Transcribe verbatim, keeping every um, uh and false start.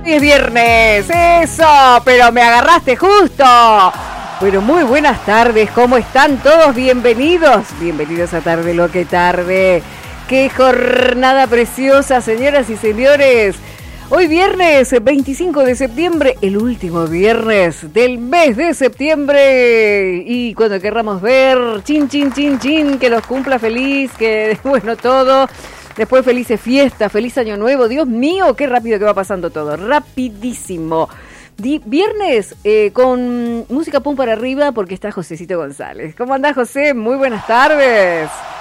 Hoy es viernes, eso, pero me agarraste justo. Bueno, muy buenas tardes, ¿cómo están todos? Bienvenidos, bienvenidos a Tarde lo que tarde. Qué jornada preciosa, señoras y señores. Hoy viernes veinticinco de septiembre, el último viernes del mes de septiembre. Y cuando querramos ver, chin, chin, chin, chin, que los cumpla feliz, que bueno todo. Después felices fiestas, feliz año nuevo. Dios mío, qué rápido que va pasando todo, rapidísimo. Di- viernes eh, con música pum para arriba porque está Josecito González. ¿Cómo andás, José? Muy buenas tardes.